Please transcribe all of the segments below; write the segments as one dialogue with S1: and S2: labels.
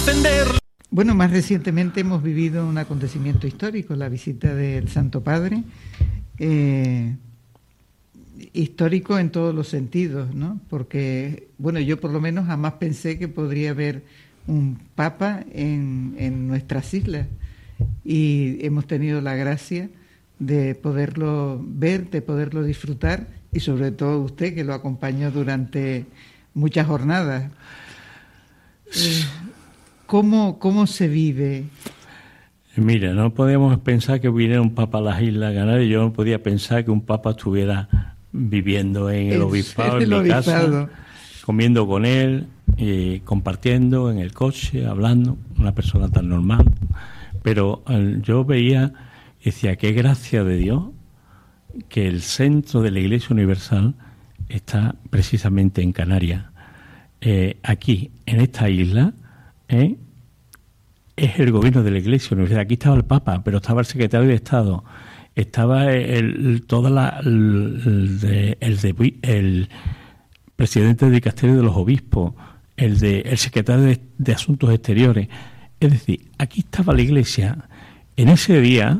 S1: defender.
S2: Bueno, más recientemente hemos vivido un acontecimiento histórico, la visita del Santo Padre, histórico en todos los sentidos, ¿no? Porque, bueno, yo por lo menos jamás pensé que podría haber un Papa en nuestras islas, y hemos tenido la gracia de poderlo ver, de poderlo disfrutar, y sobre todo usted, que lo acompañó durante muchas jornadas. ¿Cómo se vive?
S3: Mira, no podíamos pensar que viniera un papa a las Islas Canarias. Yo no podía pensar que un papa estuviera viviendo en el obispado, en mi casa, comiendo con él, compartiendo en el coche, hablando, una persona tan normal. Pero yo veía y decía, qué gracia de Dios que el centro de la Iglesia Universal está precisamente en Canarias. Aquí, en esta isla, es el gobierno de la Iglesia Universal. Aquí estaba el Papa, pero estaba el secretario de Estado, estaba el presidente del dicasterio de los obispos, el secretario de Asuntos Exteriores. Es decir, aquí estaba la Iglesia. En ese día,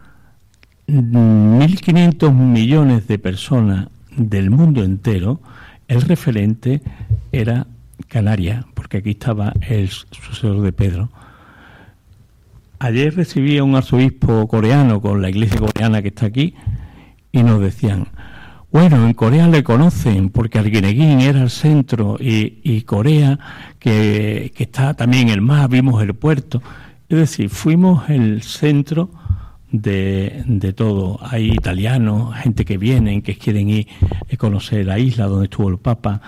S3: 1.500 millones de personas del mundo entero, el referente era Canarias, porque aquí estaba el sucesor de Pedro. Ayer recibí a un arzobispo coreano con la iglesia coreana que está aquí y nos decían, bueno, en Corea le conocen porque Arguineguín era el centro y Corea, que está también el mar, vimos el puerto. Es decir, fuimos el centro de todo. Hay italianos, gente que vienen, que quieren ir a conocer la isla donde estuvo el Papa.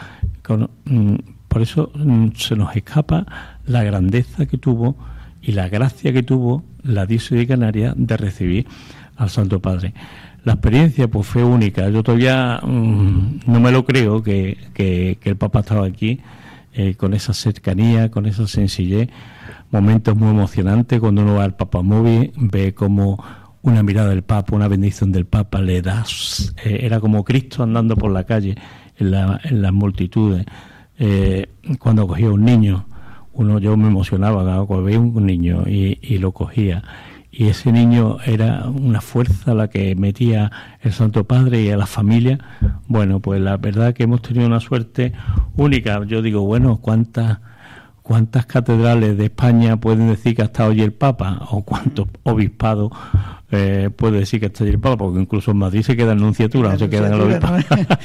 S3: Por eso se nos escapa la grandeza que tuvo y la gracia que tuvo la diócesis de Canarias de recibir al Santo Padre. La experiencia pues fue única. Yo todavía no me lo creo que el Papa estaba aquí, con esa cercanía, con esa sencillez. Momentos muy emocionantes cuando uno va al Papamóvil, ve como una mirada del Papa, una bendición del Papa le das, era como Cristo andando por la calle en las multitudes. Cuando cogía un niño, yo me emocionaba cuando veía un niño y lo cogía, y ese niño era una fuerza la que metía el Santo Padre y a la familia. Bueno, pues la verdad que hemos tenido una suerte única. Yo digo, bueno, ¿cuántas catedrales de España pueden decir que ha estado allí el Papa? ¿O cuántos obispados puede decir que está allí el Papa? Porque incluso en Madrid se queda en nunciatura, no se queda en el obispado.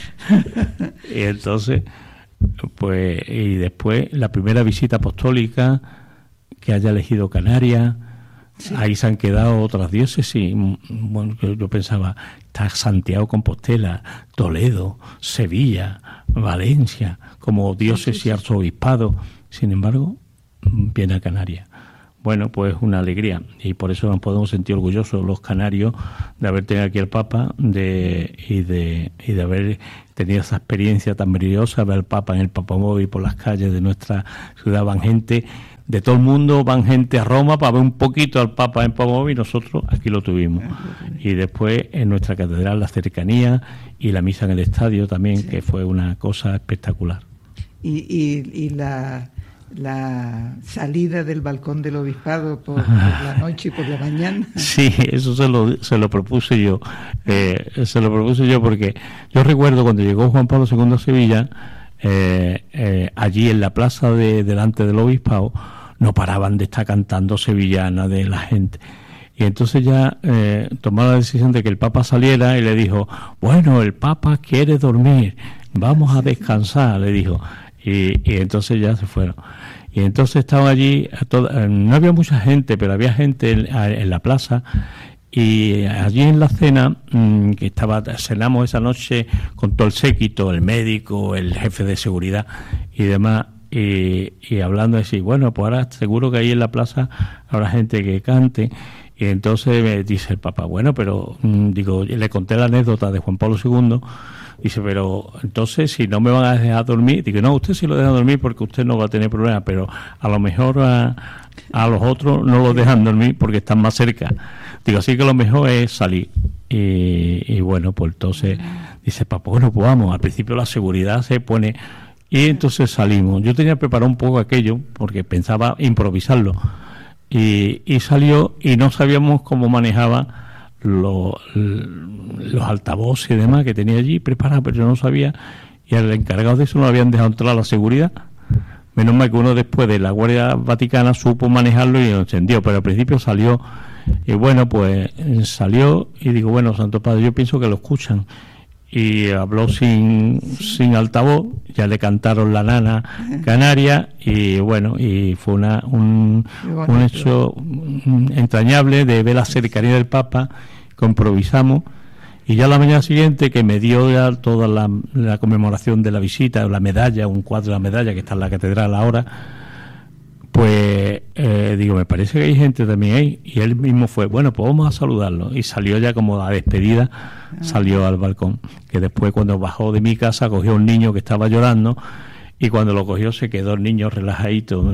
S3: Y entonces, pues, y después la primera visita apostólica que haya elegido Canarias. Sí. Ahí se han quedado otras diócesis. Bueno, yo pensaba, está Santiago Compostela, Toledo, Sevilla, Valencia, como diócesis y arzobispado. Sin embargo, viene a Canarias. Bueno, pues una alegría, y por eso nos podemos sentir orgullosos los canarios de haber tenido aquí al Papa y de haber tenido esa experiencia tan maravillosa, ver al Papa en el Papamóvil por las calles de nuestra ciudad. Van gente de todo el mundo, van gente a Roma para ver un poquito al Papa en Papamóvil, y nosotros aquí lo tuvimos. Y después en nuestra catedral la cercanía y la misa en el estadio también, sí, que fue una cosa espectacular.
S2: Y la salida del balcón del obispado por la noche y por la mañana.
S3: Sí, eso se lo propuse yo. Se lo propuse yo porque yo recuerdo cuando llegó Juan Pablo II a Sevilla, allí en la plaza delante del obispado no paraban de estar cantando sevillana de la gente. Y entonces ya tomaron la decisión de que el Papa saliera y le dijo, bueno, el Papa quiere dormir, vamos a descansar, le dijo. Y entonces ya se fueron. Y entonces estaban allí, no había mucha gente, pero había gente en la plaza. Y allí en la cena, cenamos esa noche con todo el séquito, el médico, el jefe de seguridad y demás. Y hablando así, bueno, pues ahora seguro que ahí en la plaza habrá gente que cante. Y entonces me dice el Papa, bueno, pero le conté la anécdota de Juan Pablo II. Dice, pero entonces si no me van a dejar dormir, digo, no, usted sí lo deja dormir porque usted no va a tener problemas, pero a lo mejor a los otros no los dejan dormir porque están más cerca. Digo, así que lo mejor es salir. Y bueno, pues entonces dice, Papa, bueno, pues vamos. Al principio la seguridad se pone, Y entonces salimos. Yo tenía preparado un poco aquello porque pensaba improvisarlo. Y salió y no sabíamos cómo manejaba los altavoces y demás que tenía allí preparados, pero yo no sabía. Y al encargado de eso no habían dejado entrar a la seguridad. Menos mal que uno después de la Guardia Vaticana supo manejarlo y lo encendió, pero al principio salió. Y bueno, pues salió y digo, bueno, Santo Padre, yo pienso que lo escuchan. Y habló sin altavoz, ya le cantaron la nana canaria y bueno, y fue un hecho entrañable de ver la cercanía del Papa, que improvisamos. Y ya la mañana siguiente, que me dio ya toda la conmemoración de la visita, la medalla, un cuadro de la medalla que está en la catedral ahora, pues digo, me parece que hay gente también ahí. Y él mismo fue, bueno, pues vamos a saludarlo. Y salió ya como a despedida, salió al balcón. Que después, cuando bajó de mi casa, cogió un niño que estaba llorando, y cuando lo cogió se quedó el niño relajadito.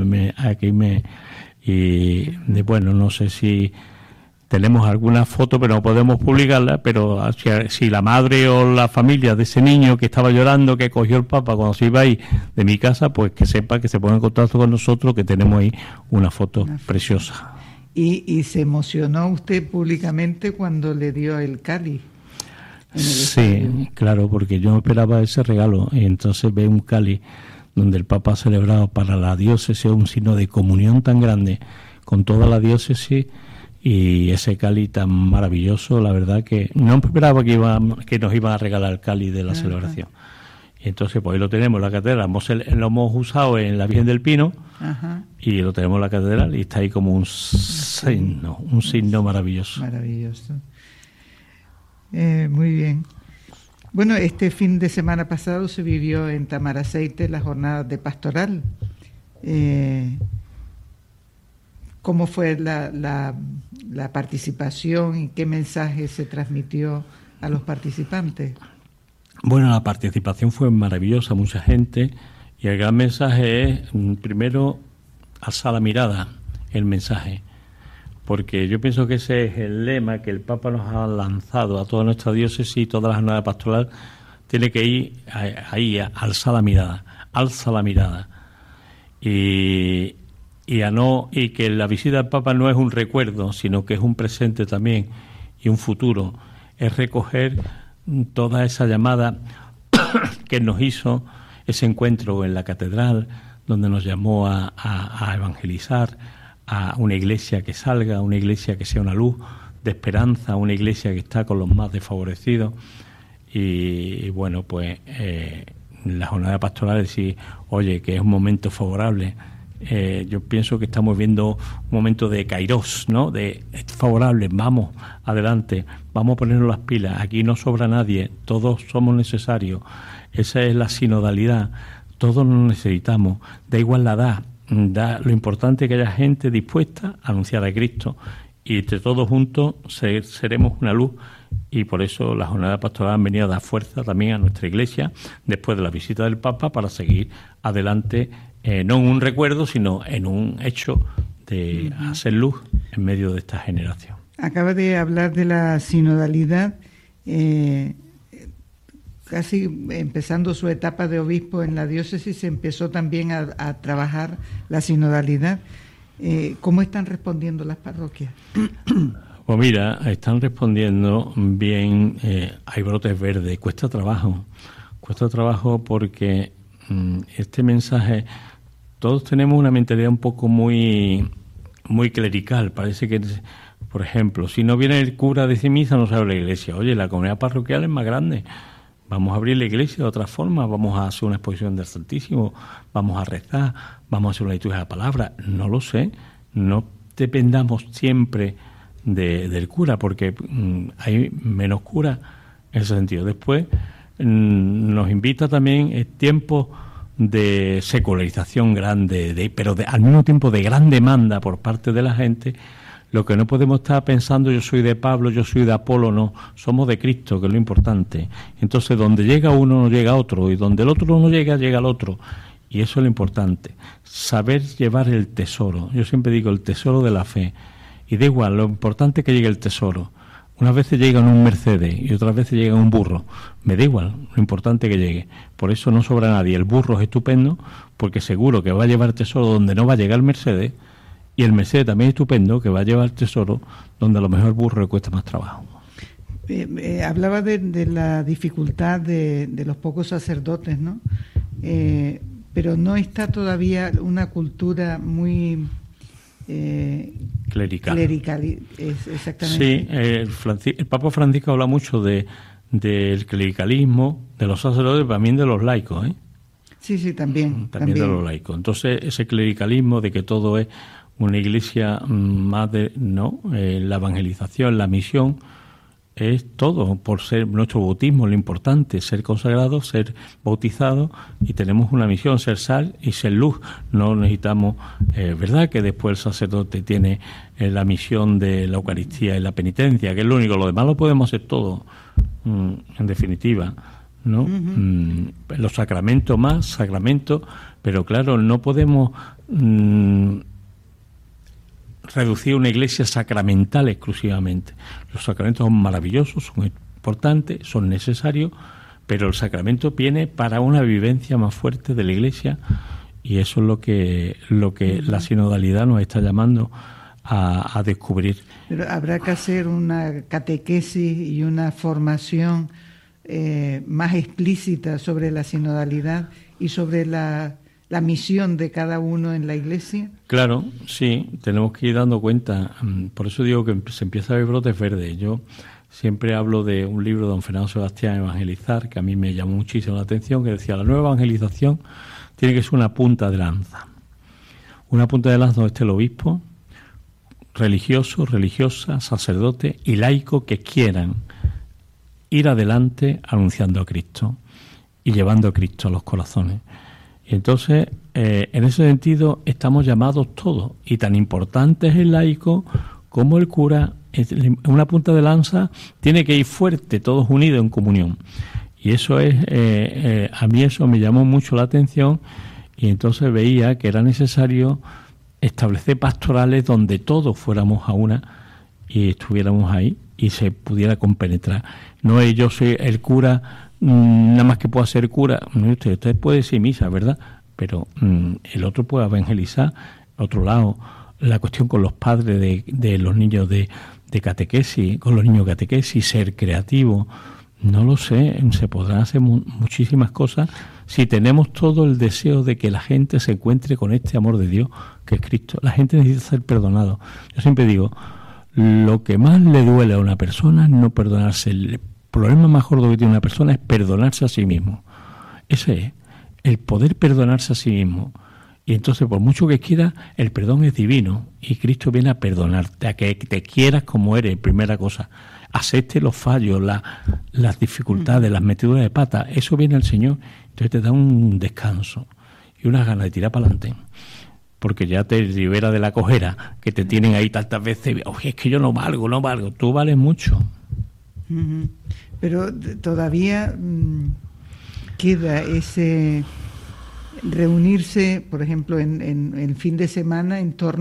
S3: Bueno, no sé si tenemos alguna foto, pero no podemos publicarla, pero si la madre o la familia de ese niño que estaba llorando, que cogió el Papa cuando se iba ahí de mi casa, pues que sepa que se pone en contacto con nosotros, que tenemos ahí una foto preciosa.
S2: ¿Y se emocionó usted públicamente cuando le dio el cáliz?
S3: Sí, claro, porque yo no esperaba ese regalo, y entonces ve un cáliz donde el Papa ha celebrado para la diócesis un signo de comunión tan grande con toda la diócesis. Y ese cáliz tan maravilloso, la verdad que no esperaba que nos iban a regalar el cáliz de la celebración. Y entonces pues ahí lo tenemos en la catedral, lo hemos usado en la Virgen del Pino. Ajá. Y lo tenemos en la catedral y está ahí como un signo maravilloso.
S2: Maravilloso. Muy bien. Bueno, este fin de semana pasado se vivió en Tamaraceite la jornada de pastoral. ¿Cómo fue la participación y qué mensaje se transmitió a los participantes?
S3: Bueno, la participación fue maravillosa, mucha gente, y el gran mensaje es, primero, alzar la mirada, el mensaje, porque yo pienso que ese es el lema que el Papa nos ha lanzado a toda nuestra diócesis y toda la jornada pastoral, tiene que ir ahí, a alzar la mirada, alza la mirada. Y que la visita del Papa no es un recuerdo, sino que es un presente también y un futuro. Es recoger toda esa llamada que nos hizo ese encuentro en la catedral, donde nos llamó a evangelizar, a una iglesia que salga, una iglesia que sea una luz de esperanza, una iglesia que está con los más desfavorecidos. Y bueno, pues la jornada pastoral decir, oye, que es un momento favorable. Yo pienso que estamos viendo un momento de kairos, ¿no? De favorable, vamos adelante, vamos a ponernos las pilas, aquí no sobra nadie, todos somos necesarios, esa es la sinodalidad, todos nos necesitamos, da igual la edad, lo importante es que haya gente dispuesta a anunciar a Cristo y entre todos juntos seremos una luz. Y por eso la jornada pastoral han venido a dar fuerza también a nuestra iglesia después de la visita del Papa para seguir adelante, no en un recuerdo, sino en un hecho de hacer luz en medio de esta generación.
S2: Acaba de hablar de la sinodalidad, casi empezando su etapa de obispo en la diócesis, empezó también a trabajar la sinodalidad. ¿Cómo están respondiendo las parroquias?
S3: Pues mira, están respondiendo bien, hay brotes verdes, cuesta trabajo porque este mensaje, todos tenemos una mentalidad un poco muy clerical, parece que, por ejemplo, si no viene el cura de misa no se abre la iglesia, oye, la comunidad parroquial es más grande, vamos a abrir la iglesia de otra forma, vamos a hacer una exposición del Santísimo, vamos a rezar, vamos a hacer una liturgia de la palabra, no lo sé, no dependamos siempre del cura, porque hay menos cura en ese sentido. Después nos invita también tiempo de secularización grande, pero al mismo tiempo de gran demanda por parte de la gente. Lo que no podemos estar pensando, yo soy de Pablo, yo soy de Apolo, no, somos de Cristo, que es lo importante. Entonces, donde llega uno, no llega otro, y donde el otro no llega, llega el otro. Y eso es lo importante, saber llevar el tesoro. Yo siempre digo, el tesoro de la fe. Y da igual, lo importante es que llegue el tesoro. Unas veces llega en un Mercedes y otras veces llega en un burro. Me da igual, lo importante es que llegue. Por eso no sobra nadie. El burro es estupendo porque seguro que va a llevar tesoro donde no va a llegar el Mercedes, y el Mercedes también es estupendo que va a llevar tesoro donde a lo mejor el burro le cuesta más trabajo.
S2: Hablaba de la dificultad de los pocos sacerdotes, ¿no? Pero no está todavía una cultura muy
S3: clerical.
S2: Exactamente.
S3: Sí, el Papa Francisco habla mucho del clericalismo, de los sacerdotes, también de los laicos, ¿eh?
S2: Sí, también
S3: de los laicos. Entonces, ese clericalismo de que todo es una iglesia más de... No, la evangelización, la misión, es todo, por ser nuestro bautismo, lo importante, ser consagrado, ser bautizado, y tenemos una misión, ser sal y ser luz. No necesitamos, ¿verdad?, que después el sacerdote tiene la misión de la Eucaristía y la penitencia, que es lo único, lo demás lo podemos hacer todo, en definitiva, ¿no? Los sacramentos más, sacramentos, pero claro, no podemos reducir una iglesia sacramental exclusivamente. Los sacramentos son maravillosos, son importantes, son necesarios, pero el sacramento viene para una vivencia más fuerte de la iglesia, y eso es lo que la sinodalidad nos está llamando a descubrir.
S2: Pero habrá que hacer una catequesis y una formación más explícita sobre la sinodalidad y sobre la misión de cada uno en la iglesia.
S3: Claro, sí, tenemos que ir dando cuenta. Por eso digo que se empieza a ver brotes verdes. Yo siempre hablo de un libro de don Fernando Sebastián, Evangelizar, que a mí me llamó muchísimo la atención, que decía: la nueva evangelización tiene que ser una punta de lanza. Una punta de lanza donde esté el obispo, religioso, religiosa, sacerdote y laico que quieran ir adelante anunciando a Cristo y llevando a Cristo a los corazones. Y entonces, en ese sentido, estamos llamados todos, y tan importante es el laico como el cura. Una punta de lanza tiene que ir fuerte, todos unidos en comunión. Y eso es, a mí eso me llamó mucho la atención, y entonces veía que era necesario establecer pastorales donde todos fuéramos a una y estuviéramos ahí y se pudiera compenetrar. No es yo soy el cura, nada más que puedo ser cura. Usted puede decir misa, ¿verdad? Pero el otro puede evangelizar. Otro lado, la cuestión con los padres de los niños de catequesis, con los niños de catequesis, ser creativo. No lo sé, se podrán hacer muchísimas cosas si tenemos todo el deseo de que la gente se encuentre con este amor de Dios, que es Cristo. La gente necesita ser perdonado. Yo siempre digo, lo que más le duele a una persona es no perdonarse. El problema más gordo que tiene una persona es perdonarse a sí mismo. Ese es, el poder perdonarse a sí mismo. Y entonces, por mucho que quiera, el perdón es divino, y Cristo viene a perdonarte, a que te quieras como eres, primera cosa. Acepte los fallos, las dificultades, las meteduras de pata. Eso viene al Señor. Entonces te da un descanso y unas ganas de tirar para adelante, porque ya te libera de la cojera que te tienen ahí tantas veces. Oye, es que yo no valgo. Tú vales mucho.
S2: Pero todavía queda ese reunirse, por ejemplo, en fin de semana en torno